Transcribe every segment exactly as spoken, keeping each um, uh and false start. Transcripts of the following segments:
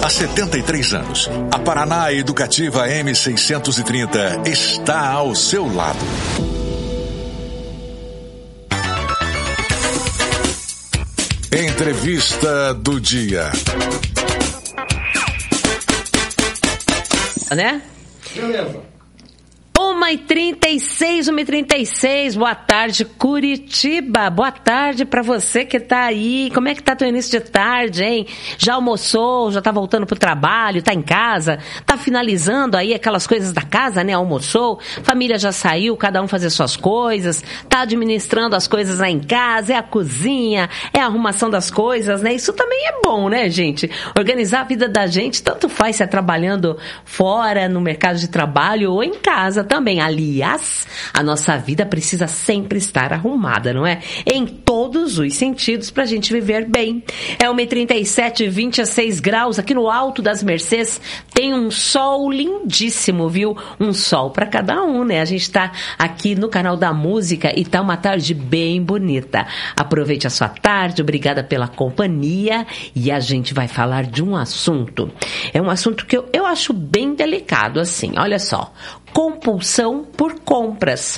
Há setenta e três anos, a Paraná Educativa M seiscentos e trinta está ao seu lado. Entrevista do dia. Né? Beleza. uma e trinta e seis, uma e trinta e seis, boa tarde, Curitiba, boa tarde pra você que tá aí, como é que tá teu início de tarde, hein? Já almoçou, já tá voltando pro trabalho, tá em casa, tá finalizando aí aquelas coisas da casa, né? Almoçou, família já saiu, cada um fazer suas coisas, tá administrando as coisas aí em casa, é a cozinha, é a arrumação das coisas, né? Isso também é bom, né, gente? Organizar a vida da gente, tanto faz se é trabalhando fora, no mercado de trabalho ou em casa também. Aliás, a nossa vida precisa sempre estar arrumada, não é? Em todos os sentidos pra gente viver bem. É uma e trinta e sete, vinte e seis graus aqui no Alto das Mercês. Tem um sol lindíssimo, viu? Um sol pra cada um, né? A gente tá aqui no canal da música e tá uma tarde bem bonita. Aproveite a sua tarde, obrigada pela companhia e a gente vai falar de um assunto. É um assunto que eu, eu acho bem delicado, assim, olha só. Compulsão por compras.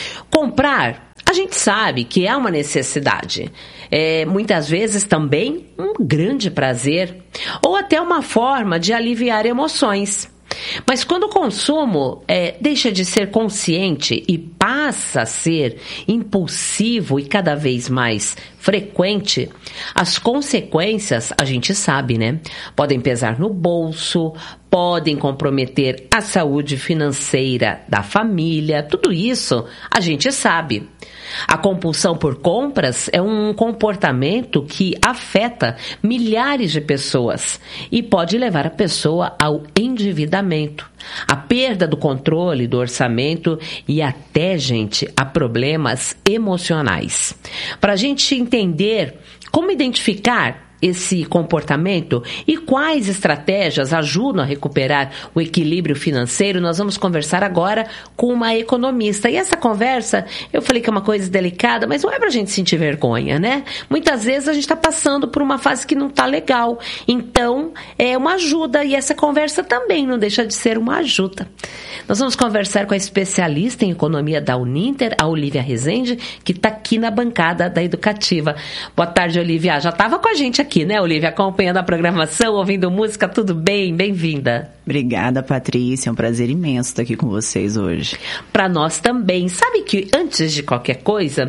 Comprar, a gente sabe que é uma necessidade. É, muitas vezes também um grande prazer. Ou até uma forma de aliviar emoções. Mas quando o consumo é, deixa de ser consciente e passa a ser impulsivo e cada vez mais frequente, as consequências, a gente sabe, né? Podem pesar no bolso, podem comprometer a saúde financeira da família, tudo isso a gente sabe. A compulsão por compras é um comportamento que afeta milhares de pessoas e pode levar a pessoa ao endividamento, a perda do controle do orçamento e até, gente, a problemas emocionais. Para a gente entender como identificar esse comportamento e quais estratégias ajudam a recuperar o equilíbrio financeiro, nós vamos conversar agora com uma economista. E essa conversa, eu falei que é uma coisa delicada, mas não é pra gente sentir vergonha, né? Muitas vezes a gente tá passando por uma fase que não tá legal. Então, é uma ajuda e essa conversa também não deixa de ser uma ajuda. Nós vamos conversar com a especialista em economia da Uninter, a Olívia Rezende, que está aqui na bancada da Educativa. Boa tarde, Olívia. Já estava com a gente aqui, né, Olívia? Acompanhando a programação, ouvindo música, tudo bem? Bem-vinda. Obrigada, Patrícia. É um prazer imenso estar aqui com vocês hoje. Para nós também. Sabe que, antes de qualquer coisa,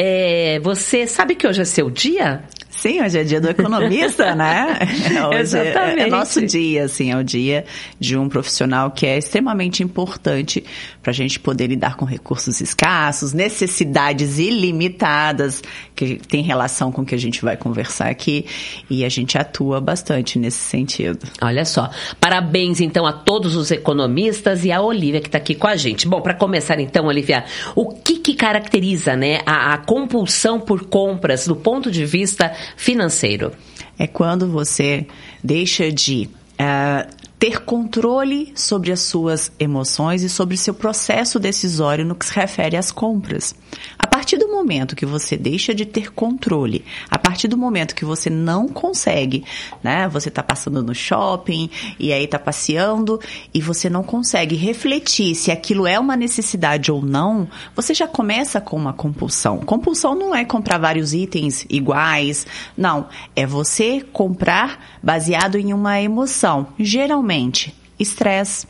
é, você sabe que hoje é seu dia? Sim, hoje é dia do economista, né? Hoje Exatamente. É, é nosso dia, assim, é o dia de um profissional que é extremamente importante para a gente poder lidar com recursos escassos, necessidades ilimitadas, que tem relação com o que a gente vai conversar aqui, e a gente atua bastante nesse sentido. Olha só, parabéns então a todos os economistas e a Olívia que está aqui com a gente. Bom, para começar então, Olívia, o que que caracteriza, né, a, a compulsão por compras do ponto de vista financeiro? É quando você deixa de uh, ter controle sobre as suas emoções e sobre o seu processo decisório no que se refere às compras. A partir do momento que você deixa de ter controle, a partir do momento que você não consegue, né? Você está passando no shopping e aí está passeando e você não consegue refletir se aquilo é uma necessidade ou não, você já começa com uma compulsão. Compulsão não é comprar vários itens iguais, não. É você comprar baseado em uma emoção. Geralmente, estresse,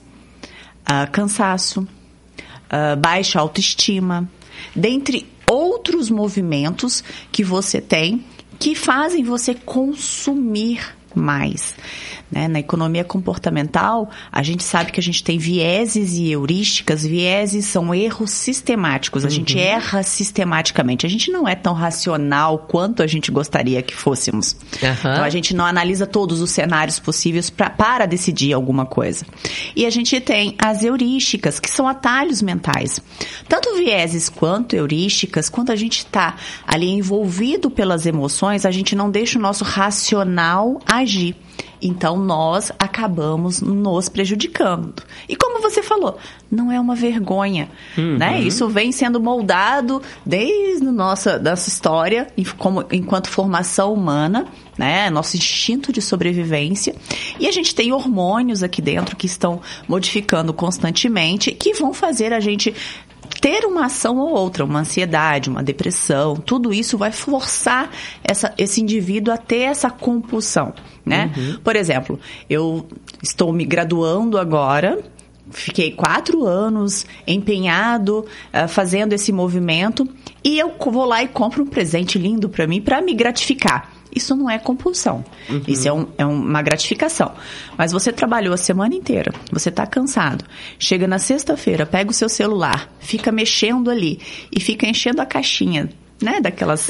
uh, cansaço, uh, baixa autoestima, dentre outros movimentos que você tem que fazem você consumir mais. Né? Na economia comportamental, a gente sabe que a gente tem vieses e heurísticas. Vieses são erros sistemáticos. A uhum. gente erra sistematicamente. A gente não é tão racional quanto a gente gostaria que fôssemos. Uhum. Então, a gente não analisa todos os cenários possíveis pra, para decidir alguma coisa. E a gente tem as heurísticas, que são atalhos mentais. Tanto vieses quanto heurísticas, quando a gente está ali envolvido pelas emoções, a gente não deixa o nosso racional agir. agir. Então, nós acabamos nos prejudicando. E como você falou, não é uma vergonha, uhum. né? Isso vem sendo moldado desde a nossa, nossa história, como, enquanto formação humana, né? Nosso instinto de sobrevivência. E a gente tem hormônios aqui dentro que estão modificando constantemente, que vão fazer a gente ter uma ação ou outra, uma ansiedade, uma depressão, tudo isso vai forçar essa, esse indivíduo a ter essa compulsão, né? Uhum. Por exemplo, eu estou me graduando agora, fiquei quatro anos empenhado, uh, fazendo esse movimento, e eu vou lá e compro um presente lindo para mim, para me gratificar. Isso não é compulsão, uhum. isso é, um, é uma gratificação. Mas você trabalhou a semana inteira, você está cansado, chega na sexta-feira, pega o seu celular, fica mexendo ali e fica enchendo a caixinha, né, daquelas...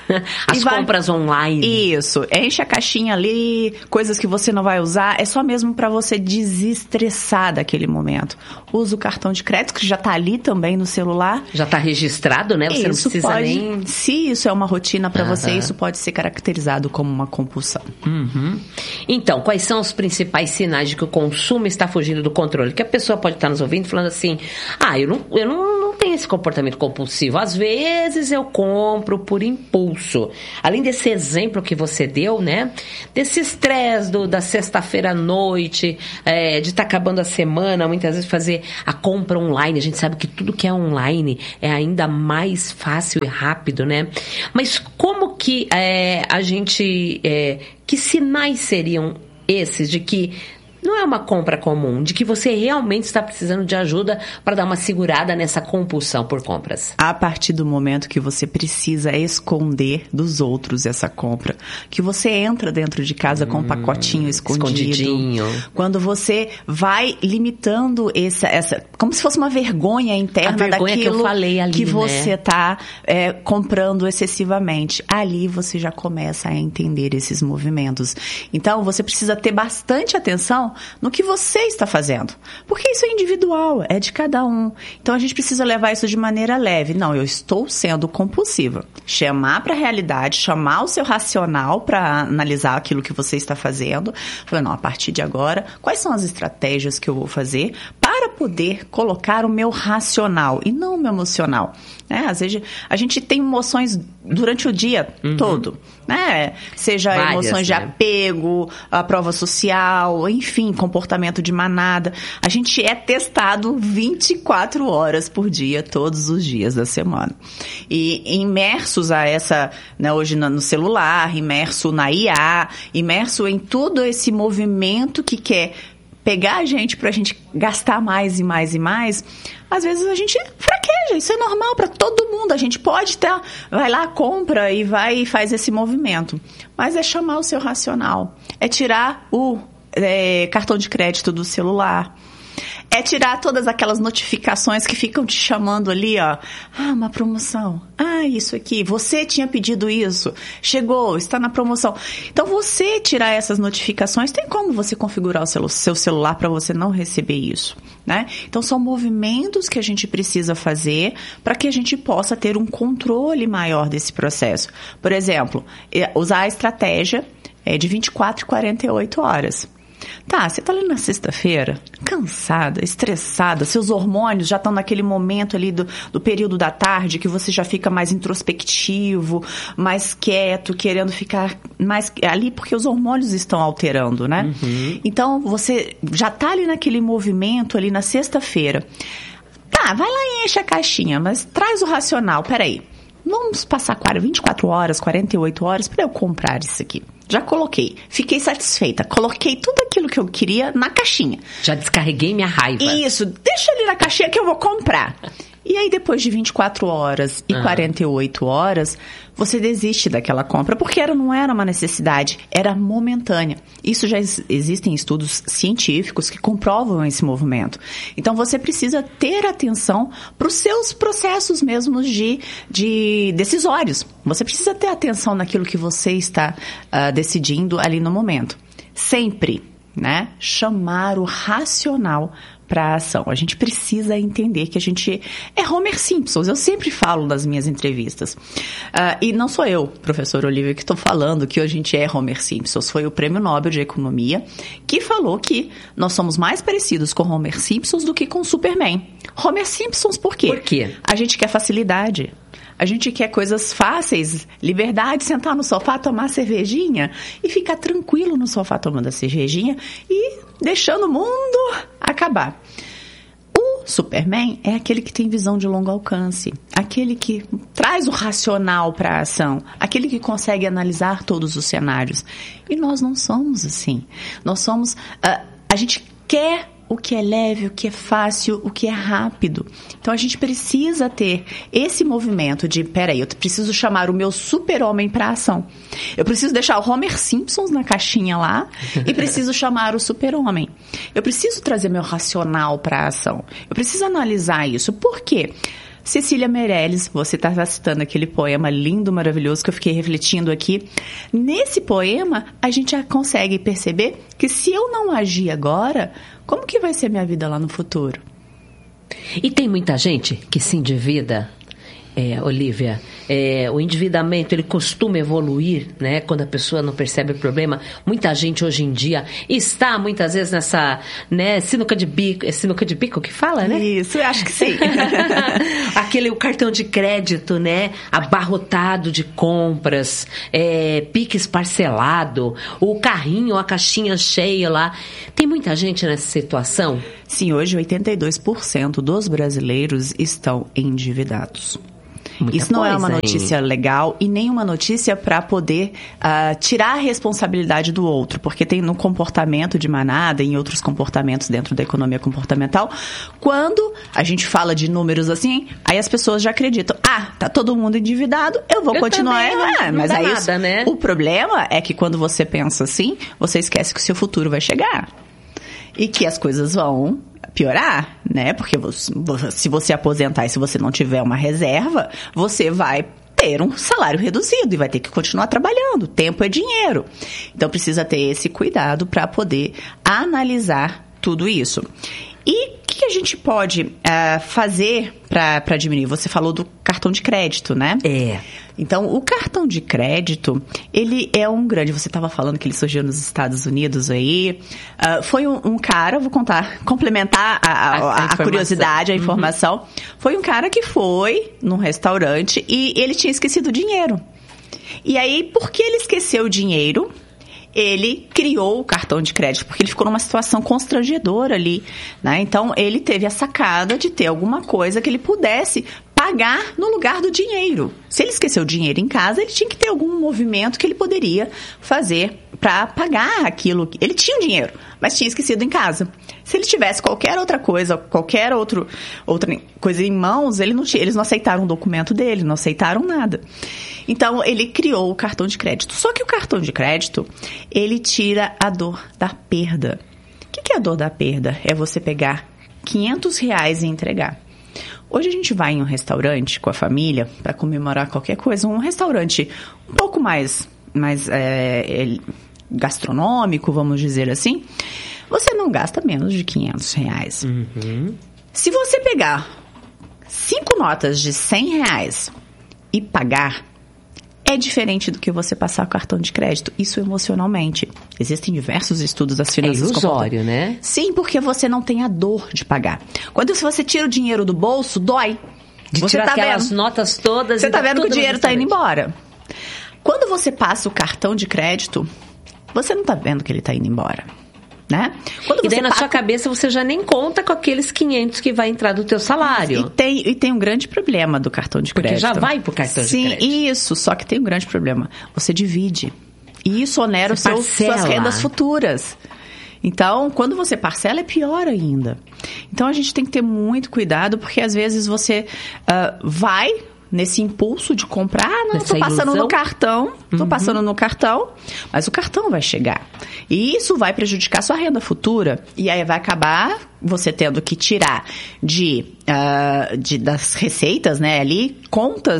As vai... compras online. Isso, enche a caixinha ali, coisas que você não vai usar, é só mesmo para você desestressar daquele momento. Usa o cartão de crédito, que já está ali também no celular. Já está registrado, né? Você isso não precisa pode, nem... Se isso é uma rotina para uhum. você, isso pode ser caracterizado como uma compulsão. Uhum. Então, quais são os principais sinais de que o consumo está fugindo do controle? Que a pessoa pode estar nos ouvindo falando assim, ah, eu não, eu não, não tenho esse comportamento compulsivo. Às vezes eu compro por impulso. Além desse exemplo que você deu, né? Desse estresse do, da sexta-feira à noite, é, de estar tá acabando a semana, muitas vezes fazer a compra online. A gente sabe que tudo que é online é ainda mais fácil e rápido, né? Mas como que é, a gente... É, que sinais seriam esses de que não é uma compra comum, de que você realmente está precisando de ajuda para dar uma segurada nessa compulsão por compras? A partir do momento que você precisa esconder dos outros essa compra, que você entra dentro de casa hum, com um pacotinho escondido, escondidinho. Quando você vai limitando essa, essa, como se fosse uma vergonha interna a vergonha daquilo que, eu falei ali, que você né? está é, comprando excessivamente. Ali você já começa a entender esses movimentos. Então, você precisa ter bastante atenção no que você está fazendo. Porque isso é individual, é de cada um. Então, a gente precisa levar isso de maneira leve. Não, eu estou sendo compulsiva. Chamar para a realidade, chamar o seu racional para analisar aquilo que você está fazendo. Falar, não, a partir de agora, quais são as estratégias que eu vou fazer para poder colocar o meu racional e não o meu emocional? Né? Às vezes, a gente tem emoções durante o dia uhum. todo, né? Seja Várias, emoções de né? apego, a prova social, enfim, comportamento de manada. A gente é testado vinte e quatro horas por dia, todos os dias da semana. E imersos a essa, né, hoje no celular, imerso na I A, imerso em todo esse movimento que quer pegar a gente pra gente gastar mais e mais e mais, às vezes a gente fraqueja. Isso é normal para todo mundo. A gente pode ter, vai lá, compra e vai e faz esse movimento. Mas é chamar o seu racional. É tirar o é, cartão de crédito do celular. É tirar todas aquelas notificações que ficam te chamando ali, ó. Ah, uma promoção. Ah, isso aqui. Você tinha pedido isso. Chegou, está na promoção. Então, você tirar essas notificações, tem como você configurar o seu, seu celular para você não receber isso, né? Então, são movimentos que a gente precisa fazer para que a gente possa ter um controle maior desse processo. Por exemplo, usar a estratégia de vinte e quatro e quarenta e oito horas. Tá, você tá ali na sexta-feira, cansada, estressada, seus hormônios já estão naquele momento ali do, do período da tarde que você já fica mais introspectivo, mais quieto, querendo ficar mais ali porque os hormônios estão alterando, né? Uhum. Então, você já tá ali naquele movimento ali na sexta-feira. Tá, vai lá e enche a caixinha, mas traz o racional, peraí. Vamos passar vinte e quatro horas, quarenta e oito horas para eu comprar isso aqui. Já coloquei. Fiquei satisfeita. Coloquei tudo aquilo que eu queria na caixinha. Já descarreguei minha raiva. Isso. Deixa ali na caixinha que eu vou comprar. E aí, depois de vinte e quatro horas e ah. quarenta e oito horas, você desiste daquela compra, porque era, não era uma necessidade, era momentânea. Isso já ex- existem estudos científicos que comprovam esse movimento. Então, você precisa ter atenção para os seus processos mesmos de, de decisórios. Você precisa ter atenção naquilo que você está uh, decidindo ali no momento. Sempre, né, chamar o racional para a ação. A gente precisa entender que a gente é Homer Simpson. Eu sempre falo nas minhas entrevistas. Uh, e não sou eu, professor Olivia, que estou falando que a gente é Homer Simpson. Foi o Prêmio Nobel de Economia que falou que nós somos mais parecidos com Homer Simpsons do que com Superman. Homer Simpsons por quê? Por quê? A gente quer facilidade. A gente quer coisas fáceis, liberdade, sentar no sofá, tomar cervejinha e ficar tranquilo no sofá tomando a cervejinha e deixando o mundo acabar. O Superman é aquele que tem visão de longo alcance, aquele que traz o racional para a ação, aquele que consegue analisar todos os cenários. E nós não somos assim. Nós somos... Uh, a gente quer o que é leve, o que é fácil, o que é rápido. Então, a gente precisa ter esse movimento de, peraí, eu preciso chamar o meu super-homem para ação. Eu preciso deixar o Homer Simpsons na caixinha lá e preciso chamar o super-homem. Eu preciso trazer meu racional para ação. Eu preciso analisar isso. Por quê? Cecília Meirelles, você está citando aquele poema lindo, maravilhoso, que eu fiquei refletindo aqui. Nesse poema, a gente já consegue perceber que se eu não agir agora, como que vai ser minha vida lá no futuro? E tem muita gente que se endivida, é, Olivia, é, o endividamento ele costuma evoluir, né, quando a pessoa não percebe o problema. Muita gente hoje em dia está muitas vezes nessa, né, sinuca de bico, é sinuca de bico que fala, né? Isso, eu acho que sim. Aquele o cartão de crédito, né, abarrotado de compras, é, Pix parcelado, o carrinho, a caixinha cheia lá. Tem muita gente nessa situação? Sim, hoje oitenta e dois por cento dos brasileiros estão endividados. Muita Isso não coisa, é uma notícia hein? legal e nem uma notícia para poder uh, tirar a responsabilidade do outro, porque tem no comportamento de manada e em outros comportamentos dentro da economia comportamental, quando a gente fala de números assim, aí as pessoas já acreditam, ah, tá todo mundo endividado, eu vou eu continuar. Também, ah, mas aí nada, né? O problema é que quando você pensa assim, você esquece que o seu futuro vai chegar e que as coisas vão piorar, né? Porque você, se você aposentar e se você não tiver uma reserva, você vai ter um salário reduzido e vai ter que continuar trabalhando. Tempo é dinheiro. Então, precisa ter esse cuidado para poder analisar tudo isso. E o que a gente pode uh, fazer para diminuir? Você falou do cartão de crédito, né? É. Então, o cartão de crédito, ele é um grande... Você estava falando que ele surgiu nos Estados Unidos aí. Uh, foi um, um cara, vou contar, complementar a, a, a, a curiosidade, a informação. Uhum. Foi um cara que foi num restaurante e ele tinha esquecido o dinheiro. E aí, por que ele esqueceu o dinheiro? Ele criou o cartão de crédito, porque ele ficou numa situação constrangedora ali, né? Então, ele teve a sacada de ter alguma coisa que ele pudesse pagar no lugar do dinheiro. Se ele esqueceu o dinheiro em casa, ele tinha que ter algum movimento que ele poderia fazer para pagar aquilo. Ele tinha o dinheiro, mas tinha esquecido em casa. Se ele tivesse qualquer outra coisa, qualquer outro, outra coisa em mãos, ele não tinha, eles não aceitaram o documento dele, não aceitaram nada. Então, ele criou o cartão de crédito. Só que o cartão de crédito, ele tira a dor da perda. O que é a dor da perda? É você pegar quinhentos reais e entregar. Hoje a gente vai em um restaurante com a família para comemorar qualquer coisa, um restaurante um pouco mais, mais é, gastronômico, vamos dizer assim. Você não gasta menos de quinhentos reais. Uhum. Se você pegar cinco notas de cem reais e pagar, é diferente do que você passar o cartão de crédito, isso emocionalmente. Existem diversos estudos das finanças. É ilusório, né? Sim, porque você não tem a dor de pagar. Quando você tira o dinheiro do bolso, dói. De você tirar tá aquelas vendo, notas todas. Você e tá vendo que o dinheiro tá indo restaurante. embora. Quando você passa o cartão de crédito, você não tá vendo que ele tá indo embora. Né? Quando e daí você na paga... sua cabeça você já nem conta com aqueles quinhentos que vai entrar do teu salário. E tem, e tem um grande problema do cartão de Porque crédito. já vai pro cartão Sim, de crédito. Sim, isso. Só que tem um grande problema. Você divide. E isso onera os seus, suas rendas futuras. Então, quando você parcela, é pior ainda. Então, a gente tem que ter muito cuidado, porque às vezes você uh, vai... nesse impulso de comprar, ah, não, Nessa tô passando ilusão. no cartão, tô uhum. passando no cartão, mas o cartão vai chegar. E isso vai prejudicar sua renda futura, e aí vai acabar você tendo que tirar de, uh, de das receitas, né, ali, contas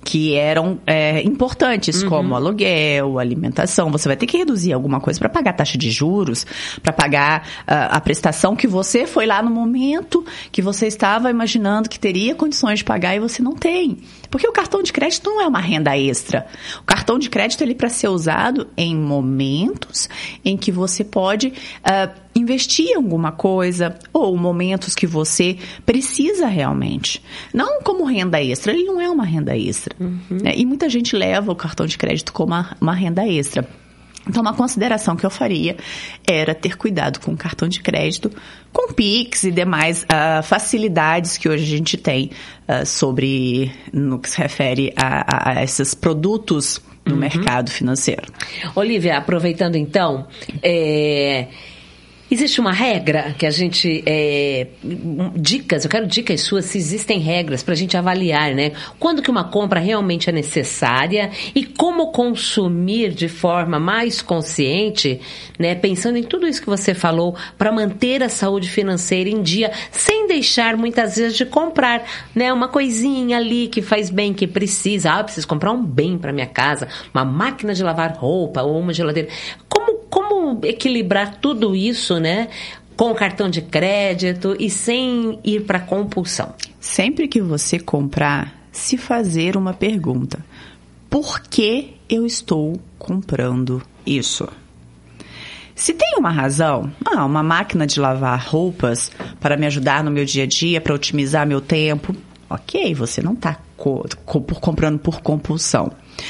que eram é, importantes, uhum. como aluguel, alimentação. Você vai ter que reduzir alguma coisa para pagar a taxa de juros, para pagar uh, a prestação que você foi lá no momento que você estava imaginando que teria condições de pagar e você não tem. Porque o cartão de crédito não é uma renda extra. O cartão de crédito é para ser usado em momentos em que você pode uh, investir em alguma coisa ou momentos que você precisa realmente. Não como renda extra, ele não é uma renda extra. Uhum. Né? E muita gente leva o cartão de crédito como uma, uma renda extra. Então, uma consideração que eu faria era ter cuidado com o cartão de crédito, com Pix e demais uh, facilidades que hoje a gente tem uh, sobre, no que se refere a, a, a esses produtos no uhum. mercado financeiro. Olívia, aproveitando então, é... existe uma regra que a gente... É, dicas, eu quero dicas suas se existem regras para a gente avaliar, né? Quando que uma compra realmente é necessária e como consumir de forma mais consciente, né? Pensando em tudo isso que você falou, para manter a saúde financeira em dia, sem deixar muitas vezes de comprar, né? Uma coisinha ali que faz bem, que precisa. Ah, eu preciso comprar um bem para minha casa, uma máquina de lavar roupa ou uma geladeira. Como, como equilibrar tudo isso, né, com o cartão de crédito e sem ir para compulsão? Sempre que você comprar, se fazer uma pergunta: por que eu estou comprando isso? Se tem uma razão, ah, uma máquina de lavar roupas para me ajudar no meu dia a dia, para otimizar meu tempo, ok, você não está co- co- comprando por compulsão.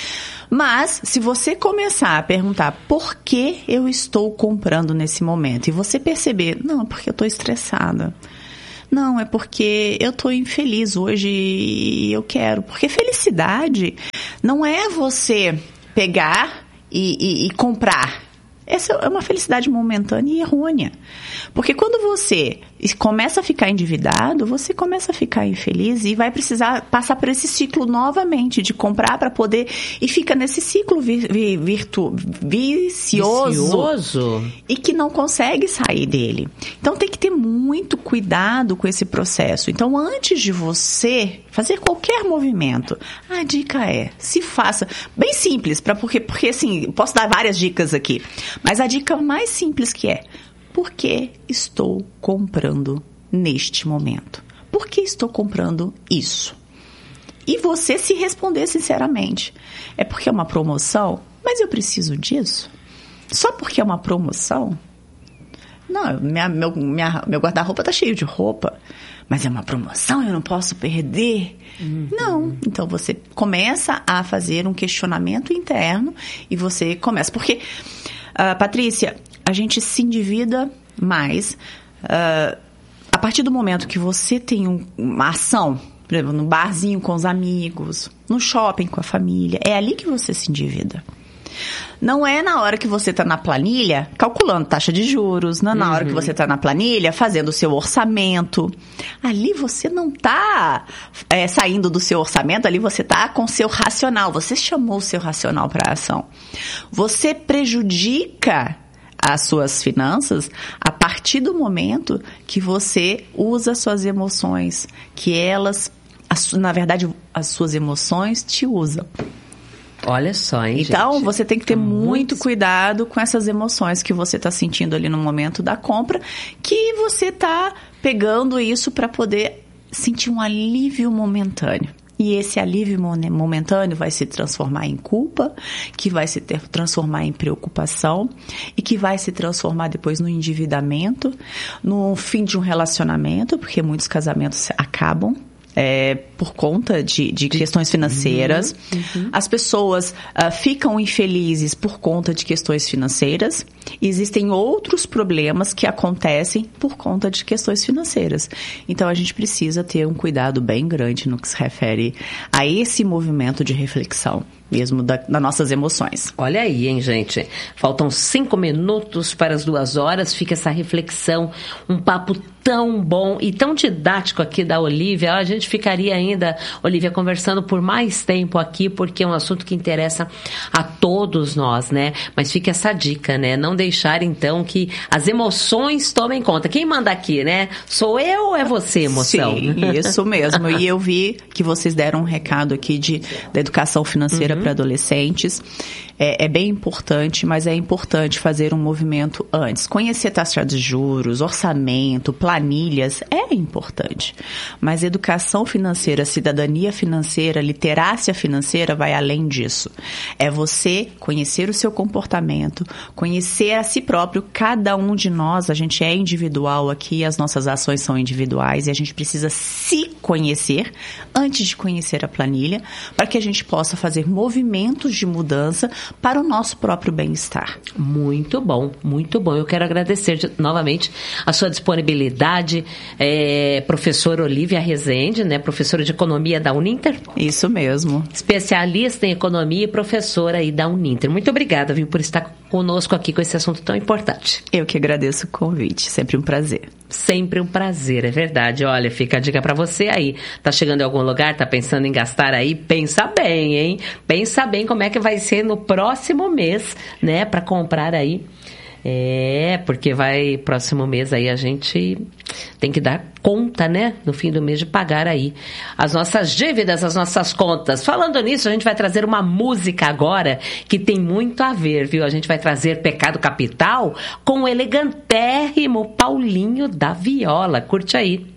Mas, se você começar a perguntar por que eu estou comprando nesse momento, e você perceber, não, é porque eu estou estressada. Não, é porque eu estou infeliz hoje e eu quero. Porque felicidade não é você pegar e, e, e comprar. Essa é uma felicidade momentânea e errônea. Porque quando você começa a ficar endividado, você começa a ficar infeliz e vai precisar passar por esse ciclo novamente de comprar para poder... E fica nesse ciclo vi, vi, virtu, vicioso, vicioso e que não consegue sair dele. Então tem que ter muito cuidado com esse processo. Então antes de você fazer qualquer movimento, a dica é, se faça... Bem simples, pra, porque, porque assim, posso dar várias dicas aqui. Mas a dica mais simples que é: por que estou comprando neste momento? Por que estou comprando isso? E você se responder sinceramente. É porque é uma promoção? Mas eu preciso disso? Só porque é uma promoção? Não, minha, meu, minha, meu guarda-roupa está cheio de roupa. Mas é uma promoção, eu não posso perder? Uhum. Não. Então, você começa a fazer um questionamento interno e você começa... Porque... Uh, Patrícia, a gente se endivida mais uh, a partir do momento que você tem um, uma ação, por exemplo, no barzinho com os amigos, no shopping com a família, é ali que você se endivida. Não é na hora que você está na planilha calculando taxa de juros, não é na uhum. hora que você está na planilha fazendo o seu orçamento. Ali você não está é, saindo do seu orçamento, ali você está com o seu racional. Você chamou o seu racional para a ação. Você prejudica as suas finanças a partir do momento que você usa suas emoções, que elas, na verdade, as suas emoções te usam. Olha só, hein, Então, gente? você tem que ter muito, muito cuidado com essas emoções que você está sentindo ali no momento da compra, que você está pegando isso para poder sentir um alívio momentâneo. E esse alívio momentâneo vai se transformar em culpa, que vai se ter, transformar em preocupação e que vai se transformar depois no endividamento, no fim de um relacionamento, porque muitos casamentos acabam. É, por conta de, de questões financeiras. Uhum, uhum. As pessoas uh, ficam infelizes por conta de questões financeiras. Existem outros problemas que acontecem por conta de questões financeiras. Então, a gente precisa ter um cuidado bem grande no que se refere a esse movimento de reflexão mesmo da, das nossas emoções. Olha aí, hein, gente? Faltam cinco minutos para as duas horas. Fica essa reflexão, um papo tão bom e tão didático aqui da Olívia. A gente ficaria ainda ainda, Olivia, conversando por mais tempo aqui, porque é um assunto que interessa a todos nós, né? Mas fica essa dica, né? Não deixar, então, que as emoções tomem conta. Quem manda aqui, né? Sou eu ou é você, emoção? Sim, isso mesmo. E eu vi que vocês deram um recado aqui de, da educação financeira uhum. para adolescentes. É, é bem importante, mas é importante fazer um movimento antes. Conhecer taxa de juros, orçamento, planilhas, é importante. Mas educação financeira, cidadania financeira, literácia financeira vai além disso. É você conhecer o seu comportamento, conhecer a si próprio. Cada um de nós, a gente é individual aqui, as nossas ações são individuais e a gente precisa se conhecer antes de conhecer a planilha, para que a gente possa fazer movimentos de mudança para o nosso próprio bem-estar. Muito bom, muito bom. Eu quero agradecer de, novamente a sua disponibilidade, é, professora Olivia Rezende, né, professora de Economia da Uninter. Isso mesmo. Especialista em Economia e professora aí da Uninter. Muito obrigada, viu, por estar conosco aqui com esse assunto tão importante. Eu que agradeço o convite, sempre um prazer. Sempre um prazer, é verdade. Olha, fica a dica pra você aí. Tá chegando em algum lugar, tá pensando em gastar aí? Pensa bem, hein? Pensa bem como é que vai ser no próximo mês, né? Pra comprar aí. É, porque vai, próximo mês aí a gente tem que dar conta, né? No fim do mês de pagar aí as nossas dívidas, as nossas contas. Falando nisso, a gente vai trazer uma música agora que tem muito a ver, viu? A gente vai trazer Pecado Capital com o elegantérrimo Paulinho da Viola. Curte aí.